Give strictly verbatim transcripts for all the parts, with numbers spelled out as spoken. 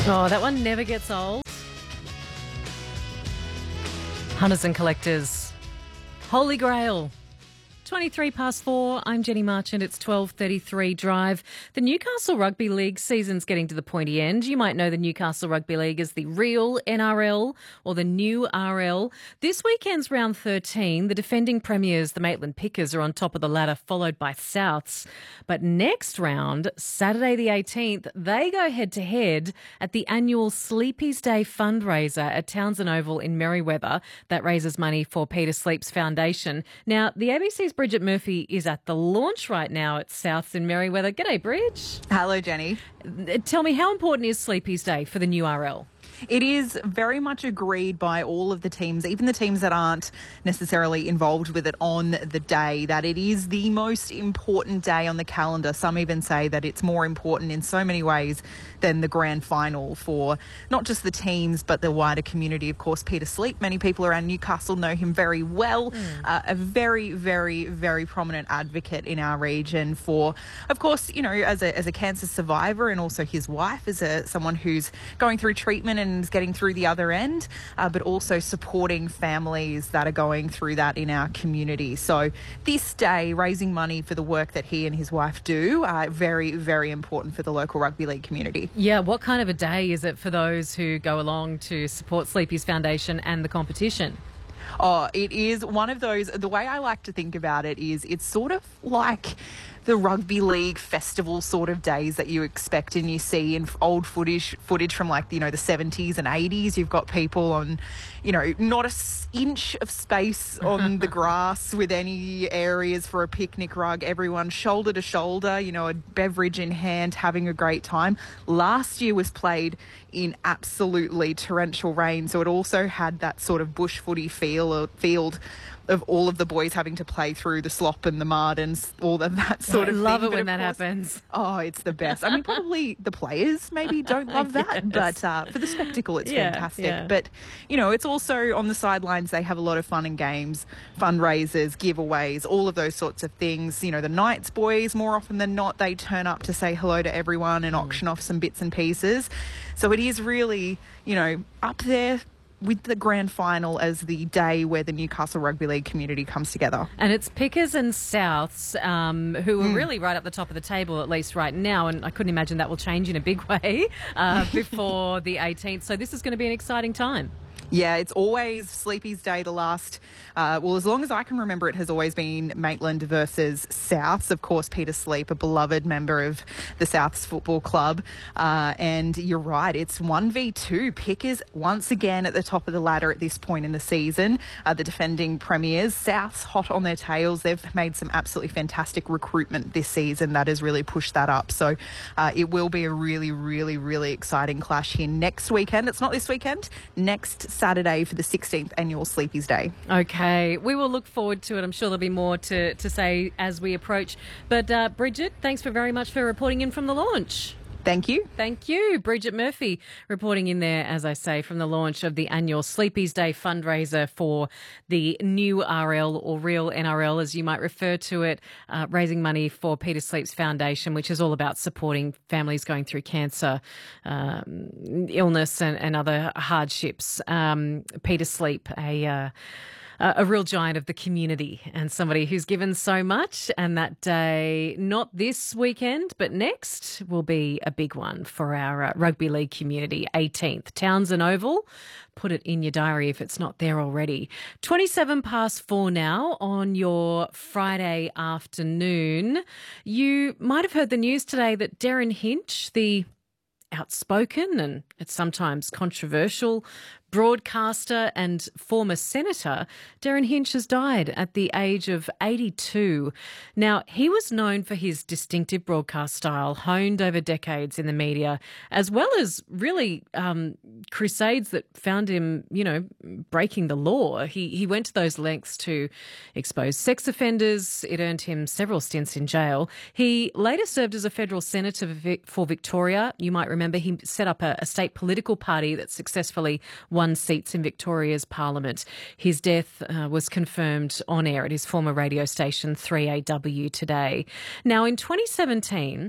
Oh, that one never gets old. Hunters and collectors. Holy Grail. twenty-three past four. I'm Jenny Marchant. It's twelve thirty-three Drive. The Newcastle Rugby League season's getting to the pointy end. You might know the Newcastle Rugby League as the real N R L or the new R L. This weekend's round thirteen. The defending premiers, the Maitland Pickers, are on top of the ladder, followed by Souths. But next round, Saturday the eighteenth, they go head-to-head at the annual Sleepy's Day fundraiser at Townsend Oval in Merewether. That raises money for Peter Sleep's Foundation. Now, the A B C's Bridget Murphy is at the launch right now at Souths in Merewether. G'day, Bridge. Hello, Jenny. Tell me, how important is Sleepy's Day for the new R L? It is very much agreed by all of the teams, even the teams that aren't necessarily involved with it on the day, that it is the most important day on the calendar. Some even say that it's more important in so many ways than the grand final for not just the teams but the wider community. Of course, Peter Sleep, many people around Newcastle know him very well, mm. uh, a very, very, very prominent advocate in our region for, of course, you know, as a, as a cancer survivor, and also his wife as a someone who's going through treatment and getting through the other end, uh, but also supporting families that are going through that in our community. So this day, raising money for the work that he and his wife do, uh, very, very important for the local rugby league community. Yeah, what kind of a day is it for those who go along to support Sleepy's Foundation and the competition? Oh, it is one of those, the way I like to think about it is it's sort of like the rugby league festival sort of days that you expect and you see in old footage footage from, like, you know, the seventies and eighties. You've got people on, you know, not an inch of space on the grass with any areas for a picnic rug. Everyone shoulder to shoulder, you know, a beverage in hand, having a great time. Last year was played in absolutely torrential rain, so it also had that sort of bush footy feel field of all of the boys having to play through the slop and the mud and all of that sort I of thing. love it but when that course, happens. Oh, it's the best. I mean, probably the players maybe don't love that, yes. but uh, for the spectacle, it's yeah, fantastic. Yeah. But, you know, it's also on the sidelines, they have a lot of fun and games, fundraisers, giveaways, all of those sorts of things. You know, the Knights boys, more often than not, they turn up to say hello to everyone and mm. auction off some bits and pieces. So it is really, you know, up there with the grand final as the day where the Newcastle Rugby League community comes together. And it's Pickers and Souths um, who are mm. really right up the top of the table, at least right now, and I couldn't imagine that will change in a big way uh, before the eighteenth. So this is going to be an exciting time. Yeah, it's always Sleepy's Day. The last, uh, well, as long as I can remember, it has always been Maitland versus Souths. Of course, Peter Sleep, a beloved member of the Souths Football Club. Uh, and you're right, it's one v two. Pickers once again at the top of the ladder at this point in the season. Uh, the defending premiers, Souths hot on their tails. They've made some absolutely fantastic recruitment this season that has really pushed that up. So uh, it will be a really, really, really exciting clash here next weekend. It's not this weekend, next Saturday for the sixteenth annual Sleepy's Day. Okay, we will look forward to it. I'm sure there'll be more to, to say as we approach. But uh, Bridget, thanks for very much for reporting in from the launch. Thank you. Thank you. Bridget Murphy reporting in there, as I say, from the launch of the annual Sleepy's Day fundraiser for the new R L, or real N R L as you might refer to it, uh, raising money for Peter Sleep's Foundation, which is all about supporting families going through cancer, um, illness and, and other hardships. Um, Peter Sleep, a... Uh, a real giant of the community and somebody who's given so much. And that day, not this weekend, but next, will be a big one for our uh, rugby league community. eighteenth, Townsend Oval. Put it in your diary if it's not there already. twenty-seven past four now on your Friday afternoon. You might have heard the news today that Darren Hinch, the outspoken and it's sometimes controversial broadcaster and former senator, Darren Hinch, has died at the age of eighty-two. Now, he was known for his distinctive broadcast style, honed over decades in the media, as well as really um, crusades that found him, you know, breaking the law. He, he went to those lengths to expose sex offenders. It earned him several stints in jail. He later served as a federal senator for Victoria. You might remember he set up a, a state political party that successfully won won seats in Victoria's parliament. His death uh, was confirmed on air at his former radio station three A W today. Now, in twenty seventeen,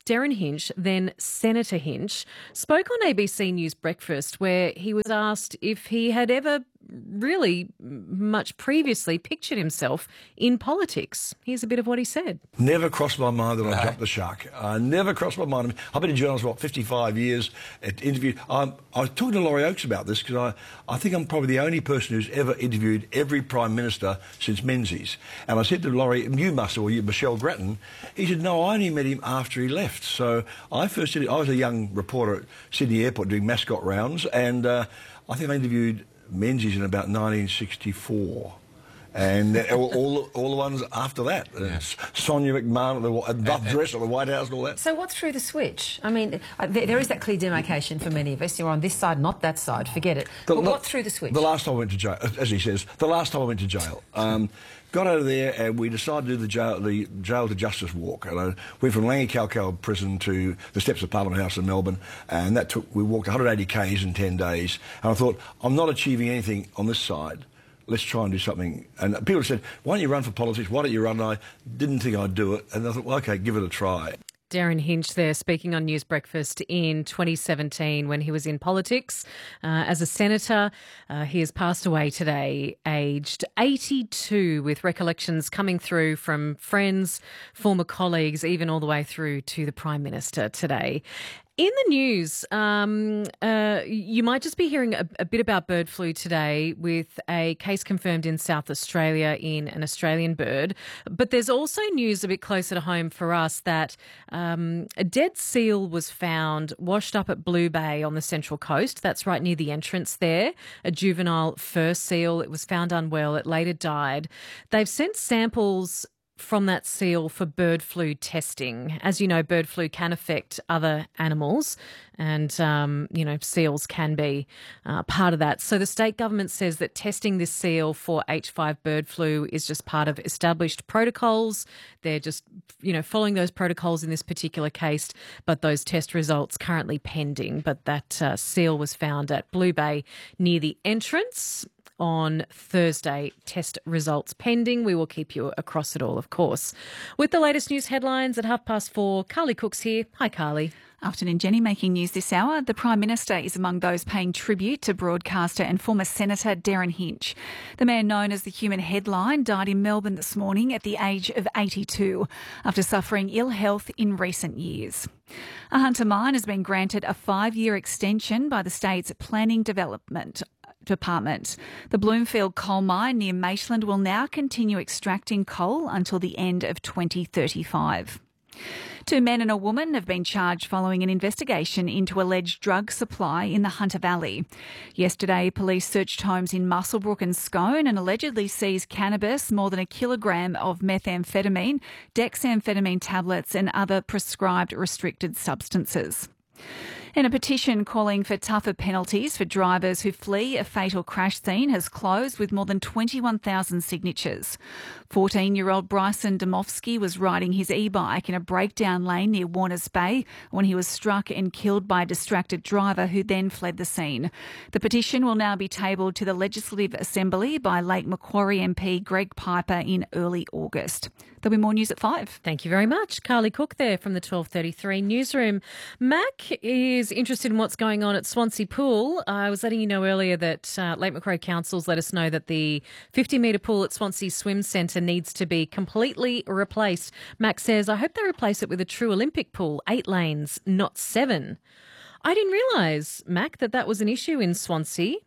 Derryn Hinch, then Senator Hinch, spoke on A B C News Breakfast where he was asked if he had ever really much previously pictured himself in politics. Here's a bit of what he said. Never crossed my mind that I'd jump the shark. Uh, never crossed my mind. I've been in journalism, what, fifty-five years, at interviewed. Um, I was talking to Laurie Oakes about this because I, I think I'm probably the only person who's ever interviewed every Prime Minister since Menzies. And I said to Laurie, you must, or you, Michelle Grattan. He said, no, I only met him after he left. So I first did it. I was a young reporter at Sydney Airport doing mascot rounds, and uh, I think I interviewed Menzies in about nineteen sixty-four. And all, all, all the ones after that. Yeah. Sonia McMahon, the buff dress at the White House and all that. So what threw the switch? I mean, there, there is that clear demarcation for many of us. You're on this side, not that side. Forget it. The, but what threw the switch? The last time I went to jail, as he says, the last time I went to jail. Um, got over there and we decided to do the jail, the jail to justice walk. And I went from Langy-Kalkal prison to the steps of Parliament House in Melbourne, and that took, we walked one hundred eighty kays in ten days. And I thought, I'm not achieving anything on this side. Let's try and do something. And people said, why don't you run for politics? Why don't you run? And I didn't think I'd do it. And I thought, well, OK, give it a try. Derryn Hinch there speaking on News Breakfast in twenty seventeen when he was in politics uh, as a senator. Uh, he has passed away today, aged eighty-two, with recollections coming through from friends, former colleagues, even all the way through to the Prime Minister today. In the news, um, uh, you might just be hearing a, a bit about bird flu today with a case confirmed in South Australia in an Australian bird. But there's also news a bit closer to home for us that um, a dead seal was found washed up at Blue Bay on the Central Coast. That's right near the entrance there, a juvenile fur seal. It was found unwell. It later died. They've sent samples from that seal for bird flu testing. As you know, bird flu can affect other animals and, um, you know, seals can be uh, part of that. So the state government says that testing this seal for H five bird flu is just part of established protocols. They're just, you know, following those protocols in this particular case, but those test results currently pending. But that uh, seal was found at Blue Bay near the entrance on Thursday. Test results pending. We will keep you across it all, of course. With the latest news headlines at half past four, Carly Cook's here. Hi, Carly. Afternoon, Jenny. Making news this hour. The Prime Minister is among those paying tribute to broadcaster and former Senator Derryn Hinch. The man known as the Human Headline died in Melbourne this morning at the age of eighty-two after suffering ill health in recent years. A Hunter mine has been granted a five-year extension by the state's Planning Development Department. The Bloomfield coal mine near Maitland will now continue extracting coal until the end of twenty thirty-five. Two men and a woman have been charged following an investigation into alleged drug supply in the Hunter Valley. Yesterday, police searched homes in Muswellbrook and Scone and allegedly seized cannabis, more than a kilogram of methamphetamine, dexamphetamine tablets and other prescribed restricted substances. And a petition calling for tougher penalties for drivers who flee a fatal crash scene has closed with more than twenty-one thousand signatures. fourteen-year-old Bryson Domofsky was riding his e-bike in a breakdown lane near Warners Bay when he was struck and killed by a distracted driver who then fled the scene. The petition will now be tabled to the Legislative Assembly by Lake Macquarie M P Greg Piper in early August. There'll be more news at five. Thank you very much. Carly Cook there from the twelve thirty-three newsroom. Mac is interested in what's going on at Swansea Pool. I was letting you know earlier that uh, Lake Macquarie Council's let us know that the fifty metre pool at Swansea Swim Centre needs to be completely replaced. Mac says, I hope they replace it with a true Olympic pool, eight lanes, not seven. I didn't realise, Mac, that that was an issue in Swansea.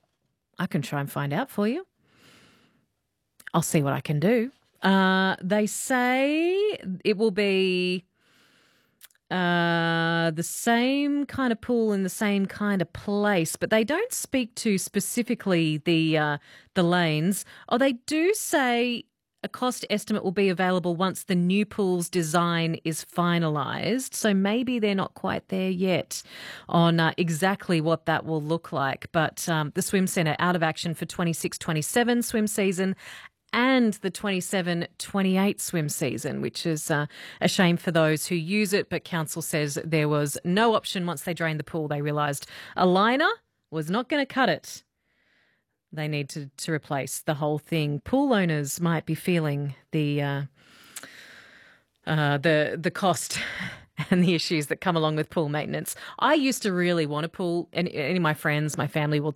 I can try and find out for you. I'll see what I can do. Uh, they say it will be uh, the same kind of pool in the same kind of place, but they don't speak to specifically the uh, the lanes. Oh, they do say a cost estimate will be available once the new pool's design is finalised. So maybe they're not quite there yet on uh, exactly what that will look like. But um, the swim centre out of action for twenty-six twenty-seven swim season and the twenty-seven twenty-eight swim season, which is uh, a shame for those who use it. But council says there was no option. Once they drained the pool, they realised a liner was not going to cut it. They need to, to replace the whole thing. Pool owners might be feeling the uh, uh, the the cost and the issues that come along with pool maintenance. I used to really want a pool, and any of my friends, my family will